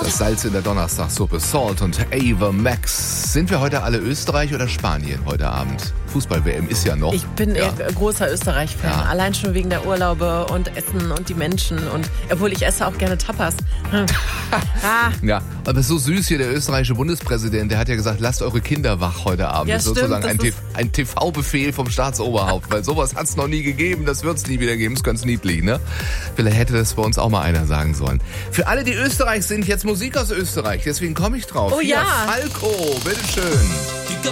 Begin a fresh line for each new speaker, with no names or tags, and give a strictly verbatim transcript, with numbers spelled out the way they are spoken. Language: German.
Das Salz in der Donnerstagssuppe. Salt und Ava Max. Sind wir heute alle Österreich oder Spanien heute Abend? Fußball-W M ist ja noch.
Ich bin
ja.
eher großer Österreich-Fan.
Ja.
Allein schon wegen der Urlaube und Essen und die Menschen. Und obwohl ich esse auch gerne Tapas.
ah. Ja, aber so süß hier, der österreichische Bundespräsident, der hat ja gesagt, lasst eure Kinder wach heute Abend.
Ja,
das ist sozusagen
stimmt,
ein, ein T V-Befehl vom Staatsoberhaupt, weil sowas hat es noch nie gegeben, das wird es nie wieder geben, ist ganz niedlich, ne? Vielleicht hätte das bei uns auch mal einer sagen sollen. Für alle, die Österreich sind, jetzt Musik aus Österreich, deswegen komme ich drauf.
Oh
Hier,
ja.
Falco, bitteschön.